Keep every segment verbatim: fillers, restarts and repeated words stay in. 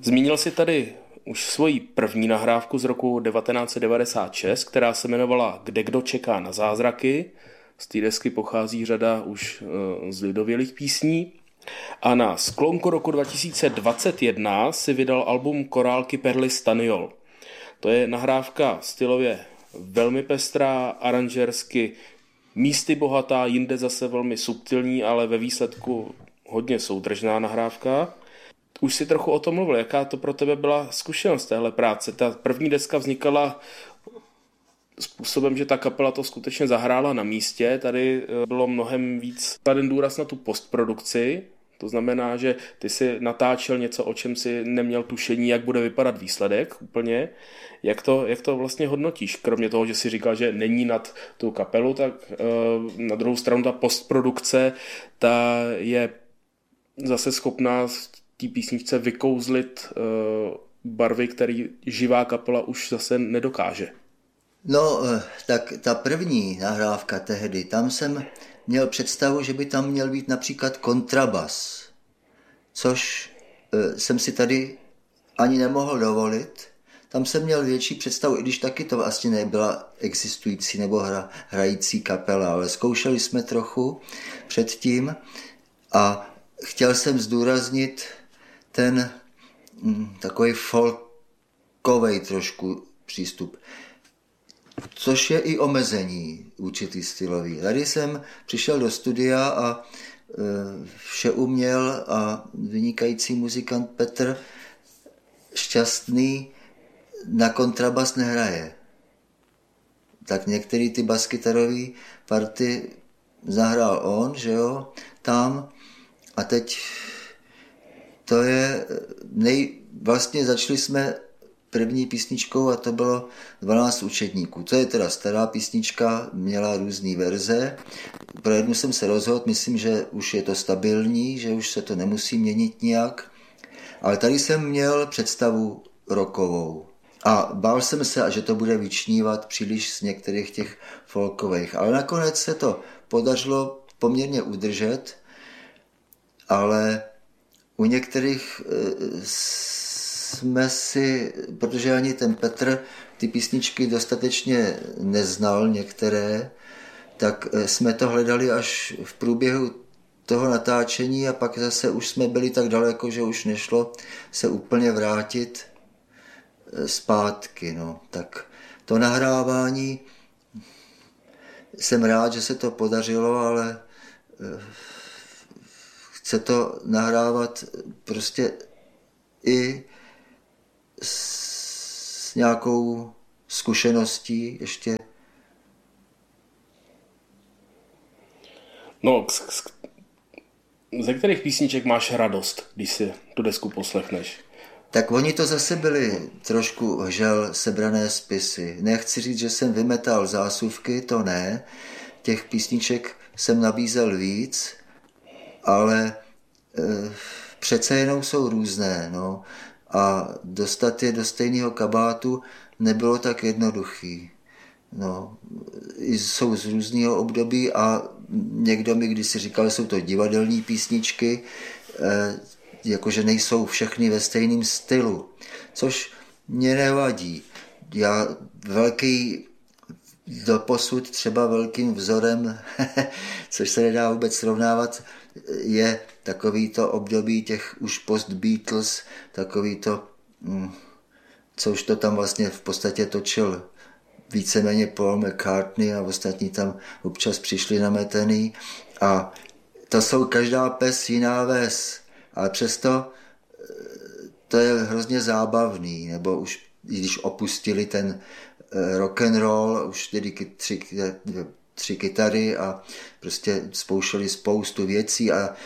Zmínil si tady už svoji první nahrávku z roku devatenáct set devadesát šest, která se jmenovala Kde kdo čeká na zázraky. Z té desky pochází řada už z lidovělých písní. A na sklonku roku dva tisíce dvacet jedna si vydal album Korálky Perly Staniol. To je nahrávka stylově velmi pestrá, aranžersky místy bohatá, jinde zase velmi subtilní, ale ve výsledku hodně soudržná nahrávka. Už si trochu o tom mluvil, jaká to pro tebe byla zkušenost téhle práce. Ta první deska vznikala způsobem, že ta kapela to skutečně zahrála na místě. Tady bylo mnohem víc kladen důraz na tu postprodukci. To znamená, že ty si natáčel něco, o čem si neměl tušení, jak bude vypadat výsledek úplně. Jak to, jak to vlastně hodnotíš? Kromě toho, že si říkal, že není nad tu kapelu, tak na druhou stranu ta postprodukce ta je zase schopná té písničce vykouzlit barvy, který živá kapela už zase nedokáže. No, tak ta první nahrávka tehdy, tam jsem měl představu, že by tam měl být například kontrabas, což e, jsem si tady ani nemohl dovolit. Tam jsem měl větší představu, i když taky to vlastně nebyla existující nebo hra, hrající kapela, ale zkoušeli jsme trochu předtím a chtěl jsem zdůraznit ten mm, takový folkovej trošku přístup, což je i omezení určitý stylový. Tady jsem přišel do studia a e, vše uměl a vynikající muzikant Petr Šťastný na kontrabas nehraje. Tak některé ty baskytarové party zahrál on, že jo, tam a teď to je nej... Vlastně začali jsme první písničkou a to bylo dvanáct učedníků. To je teda stará písnička, měla různé verze. Pro jednu jsem se rozhodl, myslím, že už je to stabilní, že už se to nemusí měnit nijak. Ale tady jsem měl představu rockovou. A bál jsem se, že to bude vyčnívat příliš z některých těch folkových. Ale nakonec se to podařilo poměrně udržet, ale u některých jsme si, protože ani ten Petr ty písničky dostatečně neznal některé, tak jsme to hledali až v průběhu toho natáčení a pak zase už jsme byli tak daleko, že už nešlo se úplně vrátit zpátky. No. Tak to nahrávání, jsem rád, že se to podařilo, ale chce to nahrávat prostě i s nějakou zkušeností ještě. No, ze kterých písniček máš radost, když si tu desku poslechneš? Tak oni to zase byli trošku hžel sebrané spisy. Nechci říct, že jsem vymetal zásuvky, to ne. Těch písniček jsem nabízel víc, ale e, přece jenom jsou různé. No. A dostat je do stejného kabátu nebylo tak jednoduchý. No, jsou z různého období a někdo mi kdysi říkal, že jsou to divadelní písničky, eh, jakože nejsou všechny ve stejném stylu, což mě nevadí. Já velký doposud třeba velkým vzorem, což se nedá vůbec srovnávat, je takový to období těch už post-Beatles, takový to, co už to tam vlastně v podstatě točil víceméně Paul McCartney a ostatní tam občas přišli nametený a to jsou každá pes jiná ves, ale přesto to je hrozně zábavný, nebo už když opustili ten rock and roll, už tedy tři, tři kytary a prostě spouštěli spoustu věcí a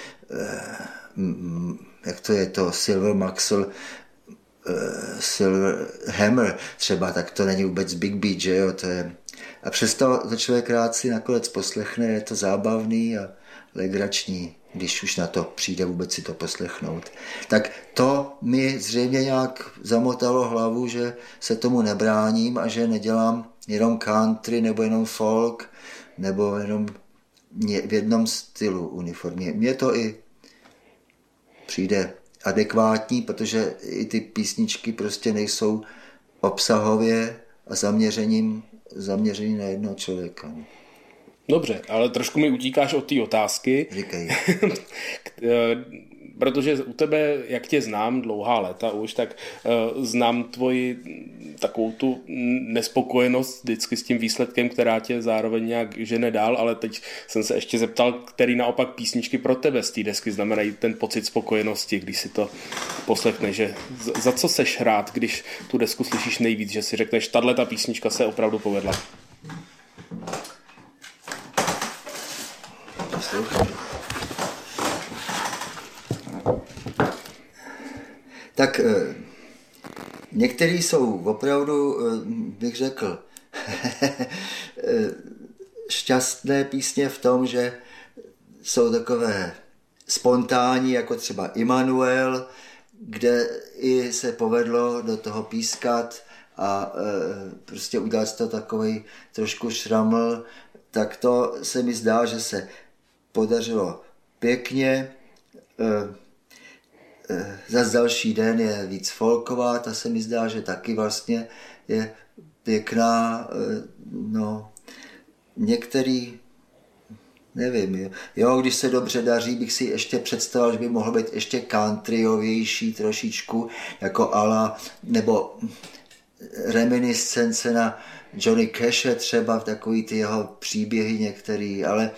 jak to je to Silver Maxwell Silver Hammer třeba, tak to není vůbec Big Beat, že jo, to je. A přesto to člověk rád si nakonec poslechne, je to zábavný a legrační, když už na to přijde vůbec si to poslechnout. Tak to mi zřejmě nějak zamotalo hlavu, že se tomu nebráním a že nedělám jenom country nebo jenom folk nebo jenom v jednom stylu uniformně. Mně to i přijde adekvátní, protože i ty písničky prostě nejsou obsahově a zaměřením zaměření na jednoho člověka. Dobře, ale trošku mi utíkáš od té otázky. Říkej. Protože u tebe, jak tě znám dlouhá léta už, tak uh, znám tvoji takovou tu nespokojenost vždycky s tím výsledkem, která tě zároveň nějak žene dál, ale teď jsem se ještě zeptal, který naopak písničky pro tebe z té desky znamenají ten pocit spokojenosti, když si to poslechneš, že za co seš rád, když tu desku slyšíš nejvíc, že si řekneš, tahle ta písnička se opravdu povedla. Tak některý jsou opravdu, bych řekl, šťastné písně v tom, že jsou takové spontánní, jako třeba Immanuel, kde i se povedlo do toho pískat a prostě udělat to takový trošku šraml, tak to se mi zdá, že se podařilo pěkně. Zas další den je víc folková, ta se mi zdá, že taky vlastně je pěkná. No, některý, nevím, jo, když se dobře daří, bych si ještě představil, že by mohl být ještě countryovější trošičku, jako ala, nebo reminiscence na Johnny Cashe třeba, v takový ty jeho příběhy některý, ale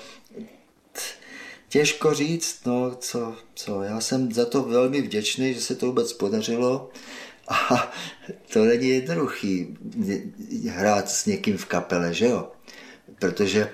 těžko říct, no, co, co, já jsem za to velmi vděčný, že se to vůbec podařilo a to není jednoduchý hrát s někým v kapele, že jo, protože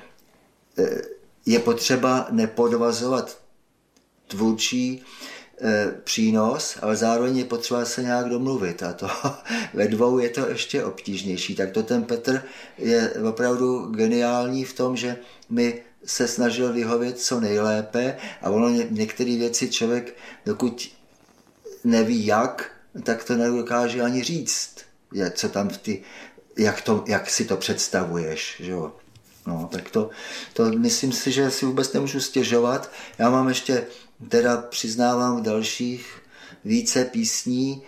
je potřeba nepodvazovat tvůrčí přínos, ale zároveň je potřeba se nějak domluvit a to ve dvou je to ještě obtížnější. Tak to ten Petr je opravdu geniální v tom, že mi se snažil vyhovět co nejlépe a ono některé věci člověk, dokud neví jak, tak to nedokáže ani říct, co tam ty, jak, to, jak si to představuješ, že jo. No, tak to, to myslím si, že si vůbec nemůžu stěžovat. Já mám ještě, teda přiznávám, dalších více písní,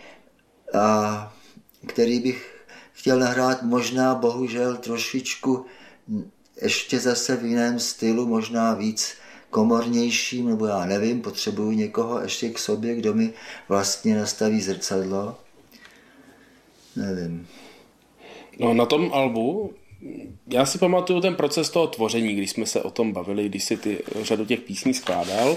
a který bych chtěl nahrát, možná bohužel trošičku ještě zase v jiném stylu, možná víc komornějším, nebo já nevím, potřebuju někoho ještě k sobě, kdo mi vlastně nastaví zrcadlo. Nevím. No, na tom albu já si pamatuju ten proces toho tvoření, když jsme se o tom bavili, když si ty řadu těch písní skládal.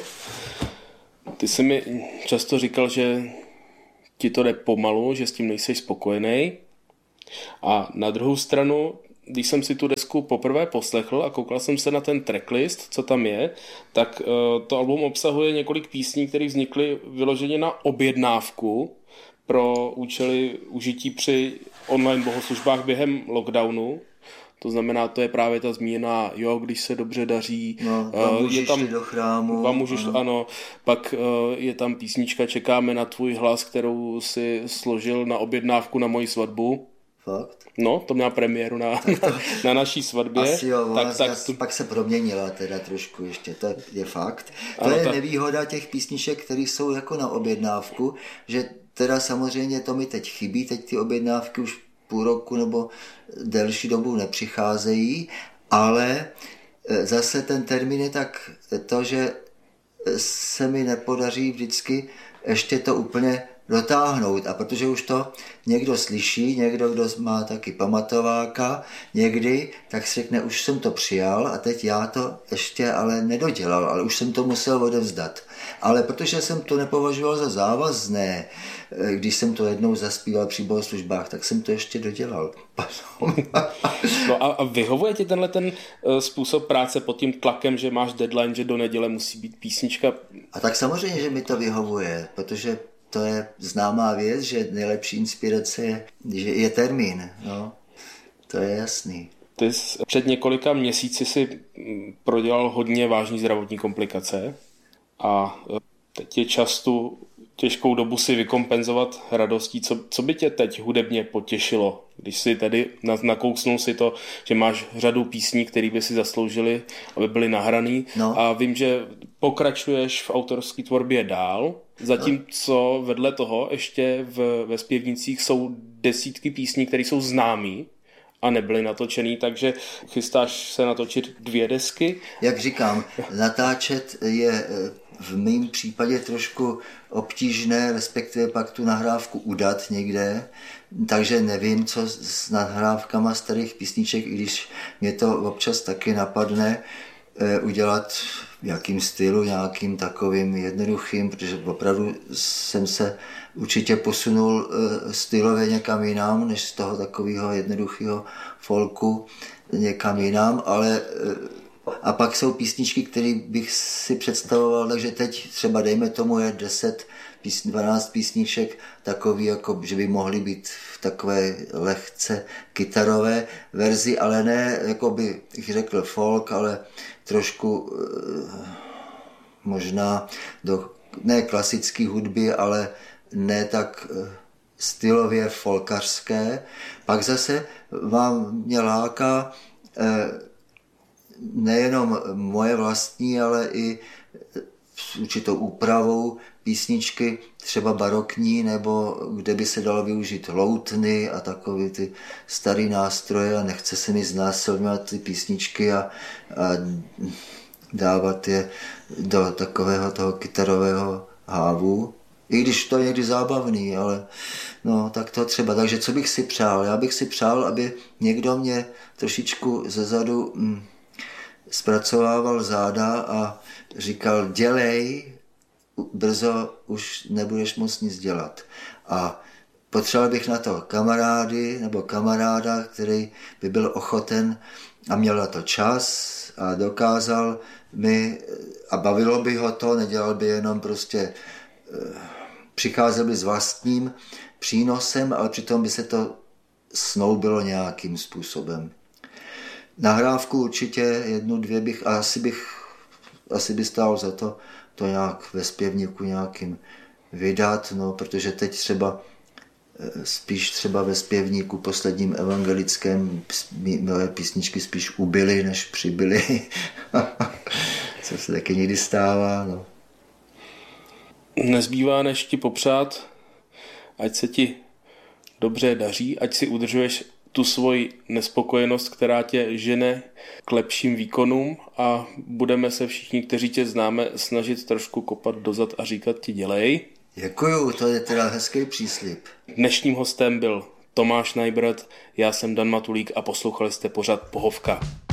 Ty jsi mi často říkal, že ti to jde pomalu, že s tím nejseš spokojený. A na druhou stranu, když jsem si tu desku poprvé poslechl a koukal jsem se na ten tracklist, co tam je, tak to album obsahuje několik písní, které vznikly vyloženě na objednávku pro účely užití při online bohoslužbách během lockdownu. To znamená, to je právě ta zmíněná, jo, když se dobře daří. No, dva muži šli do chrámu. Dva muži, ano. ano. Pak uh, je tam písnička Čekáme na tvůj hlas, kterou si složil na objednávku na moji svatbu. Fakt? No, to měla premiéru na, to, na, na naší svatbě. Asi jo, tak, tak, tu... pak se proměnila teda trošku ještě, to je fakt. To ano, je ta... nevýhoda těch písniček, které jsou jako na objednávku, že teda samozřejmě to mi teď chybí, teď ty objednávky už půl roku nebo delší dobu nepřicházejí, ale zase ten termín je tak to, že se mi nepodaří vždycky ještě to úplně dotáhnout. A protože už to někdo slyší, někdo, kdo má taky pamatováka, někdy, tak si řekne, už jsem to přijal a teď já to ještě ale nedodělal, ale už jsem to musel odevzdat. Ale protože jsem to nepovažoval za závazné, když jsem to jednou zaspíval při bohoslužbách, tak jsem to ještě dodělal. No a, a vyhovuje ti tenhle ten uh, způsob práce pod tím tlakem, že máš deadline, že do neděle musí být písnička? A tak samozřejmě, že mi to vyhovuje, protože to je známá věc, že nejlepší inspirace je, že je termín. No, to je jasný. Ty jsi před několika měsíci si prodělal hodně vážný zdravotní komplikace a teď je čas tu těžkou dobu si vykompenzovat radostí. Co, co by tě teď hudebně potěšilo, když si tedy nakousnul si to, že máš řadu písní, které by si zasloužily, aby byly nahraný, no. A vím, že pokračuješ v autorské tvorbě dál, zatímco vedle toho ještě v, ve zpěvnicích jsou desítky písní, které jsou známý a nebyly natočený, takže chystáš se natočit dvě desky? Jak říkám, natáčet je v mém případě trošku obtížné, respektive pak tu nahrávku udat někde, takže nevím, co s nahrávkama starých písniček, i když mě to občas taky napadne, udělat v jakým stylu, nějakým takovým jednoduchým, protože opravdu jsem se určitě posunul stylově někam jinam, než z toho takového jednoduchého folku někam jinam, ale a pak jsou písničky, které bych si představoval, takže teď třeba dejme tomu je deset, dvanáct písniček takový, jako, že by mohly být v takové lehce kytarové verzi, ale ne, jako bych řekl folk, ale trošku možná do ne klasické hudby, ale ne tak stylově folkařské. Pak zase vám mě láká nejenom moje vlastní, ale i s určitou úpravou písničky, třeba barokní, nebo kde by se dalo využít loutny a takové ty staré nástroje a nechce se mi znásilňovat ty písničky a, a dávat je do takového toho kytarového hávu. I když to je někdy zábavný, ale no, tak to třeba. Takže co bych si přál? Já bych si přál, aby někdo mě trošičku zezadu hm, zpracovával záda a říkal, dělej, brzo už nebudeš moc nic dělat. A potřeboval bych na to kamarády nebo kamaráda, který by byl ochoten a měl na to čas a dokázal mi, a bavilo by ho to, nedělal by jenom prostě, přicházel by s vlastním přínosem, ale přitom by se to snoubilo nějakým způsobem. Nahrávku určitě jednu, dvě bych, a asi bych, asi by stálo za to, to nějak ve zpěvníku nějakým vydat, no, protože teď třeba spíš třeba ve zpěvníku posledním evangelickém moje písničky spíš ubyly, než přibyly. Co se taky někdy stává, no. Nezbývá než ti popřát, ať se ti dobře daří, ať si udržuješ tu svoji nespokojenost, která tě žene k lepším výkonům a budeme se všichni, kteří tě známe, snažit trošku kopat dozad a říkat ti dělej. Děkuju, to je teda hezký příslib. Dnešním hostem byl Tomáš Najbrad, já jsem Dan Matulík a poslouchali jste pořad Pohovka.